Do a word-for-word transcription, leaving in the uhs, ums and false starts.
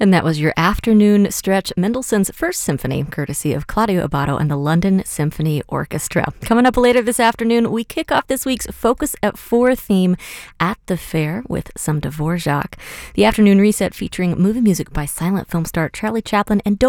And that was your afternoon stretch, Mendelssohn's First Symphony, courtesy of Claudio Abbado and the London Symphony Orchestra. Coming up later this afternoon, we kick off this week's Focus at Four theme at the fair with some Dvorak. The afternoon reset featuring movie music by silent film star Charlie Chaplin. And don't